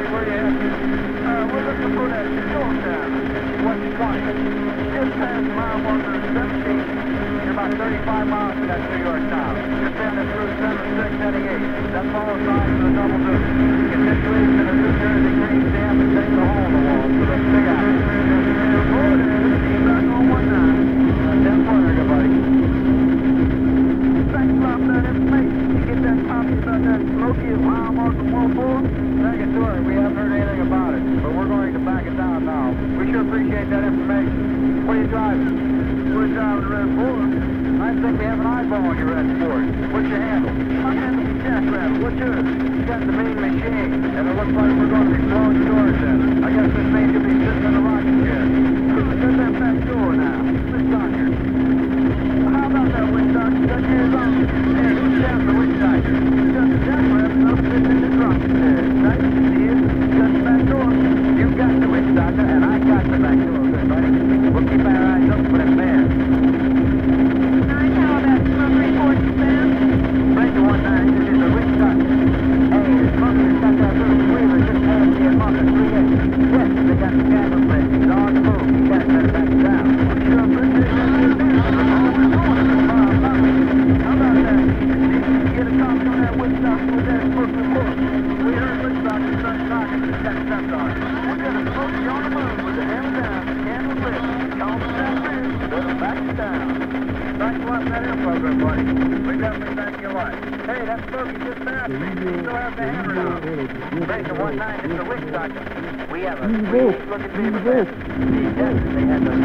buddy. Where you headed? We're looking for that Georgetown. What's 20? Just past mile marker 17. You're about 35 miles from that New York town. You're standing through 7688. That follows signs of the double deuce. Get situated in a New Jersey green stamp and take the hole in the wall for the big out. Keep back on 19. 10 pointer, good buddy. Thanks a lot for that information. You get that copy about that Loki at mile marker 14? Negatory. We haven't heard anything about it, but we're going to back it down now. We sure appreciate that information. What are you driving? We're driving a red Ford. I think we have an eyeball on your red Ford. What's your handle? My handle's a Jackrabbit. What's yours? You got the main machine, and it looks like we're going to be blowing doors in. I guess this means you'll be sitting in a rocking chair. There's that back door now. Who's doctor? How about that witch doctor? Got yours on? Hey, who's down the witch doctor? Got the Jackrabbit up sitting in the rocking chair. Now you can see it. Got the back door. You got the witch doctor, and I got the back door. Good, buddy. We'll keep our eyes open for them bears. How about smoke report, Sam? Break the 19, this is the witch doctor. Hey, the smoker's got that little squealer just past the marker 38. Yes, they got the camera plate. He's on the move. You guys better back it down. We sure appreciate that good news. How about that? You get a copy on that witch doctor with that smoke report. We heard witch doctor start knocking and got stepped on. We're going to smoke you on the move with the hammer down, the candle lit. Call me down there, better back it down. Thanks a lot for that info, good buddy. We definitely thank you a lot. Hey, that smoky just passed me. You still have the hammer down. Breaker 19, it's the witch doctor. We have a sweet looking beaver. Yes, they had the